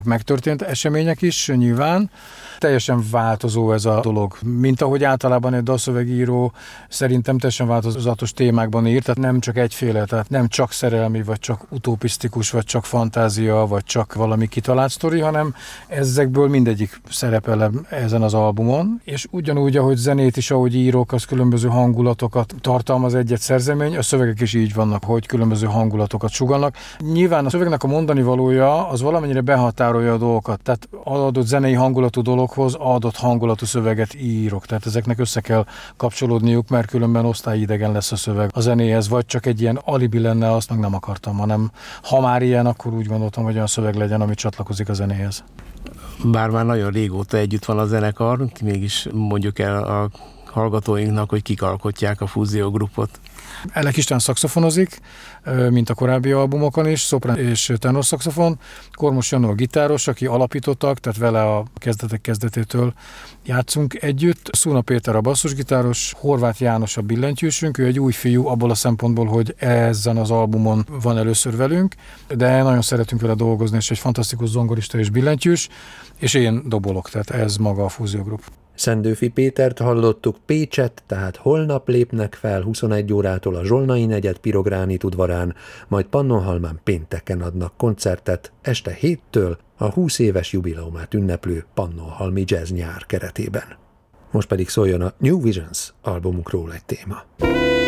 Megtörtént események is, nyilván. Teljesen változó ez a dolog. Mint ahogy általában egy dalszövegíró szerintem teljesen változatos témákban ír, tehát nem csak egyféle, tehát nem csak szerelmi, vagy csak utopisztikus, vagy csak fantázia, vagy csak valami kitalált sztori, hanem ezekből mindegyik szerepel ezen az albumon, és ugyanúgy, ahogy zenét is, ahogy írok, az különböző hangulatokat tartalmaz egy-egy szerzemény, a szövegek is így vannak, hogy különböző hangulatokat sugallnak. Nyilván a szövegnek a mondani valója az valamennyire behatárolja a dolgokat, tehát adott zenei hangulatú dologhoz adott hangulatú szöveget írok, tehát ezeknek össze kell kapcsolódniuk, mert különben osztályidegen lesz a szöveg a zenéhez, vagy csak egy ilyen alibi lenne, azt meg nem akartam, hanem ha már ilyen, akkor úgy gondoltam, hogy olyan szöveg legyen, ami csatlakozik a zenéhez. Bár már nagyon régóta együtt van a zenekar, mégis mondjuk el a hallgatóinknak, hogy kik alkotják a fúziógrupot. Elek István szaxofonozik, mint a korábbi albumokon is, szoprán és tenor szaxofon. Kormos Jannó a gitáros, aki alapítottak, tehát vele a kezdetek kezdetétől játszunk együtt. Szuna Péter a basszusgitáros, Horváth János a billentyűsünk, ő egy új fiú abból a szempontból, hogy ezen az albumon van először velünk, de nagyon szeretünk vele dolgozni, és egy fantasztikus zongorista és billentyűs, és én dobolok, tehát ez maga a fúziógrup. Szendőfi Pétert hallottuk, Pécset, tehát holnap lépnek fel 21 órától a Zsolnai negyed Pirogránit udvarán, majd Pannonhalmán pénteken adnak koncertet este 7-től a 20 éves jubileumát ünneplő Pannonhalmi Jazz Nyár keretében. Most pedig szóljon a New Visions albumukról egy téma.